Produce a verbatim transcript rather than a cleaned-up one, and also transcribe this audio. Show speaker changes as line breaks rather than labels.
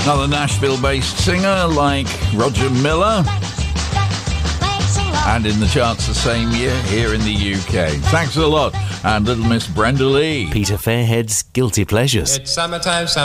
Another Nashville-based singer like Roger Miller. And in the charts the same year here in the U K. Thanks a lot. And Little Miss Brenda Lee.
Peter Fairhead's Guilty Pleasures.
It's summertime, summertime.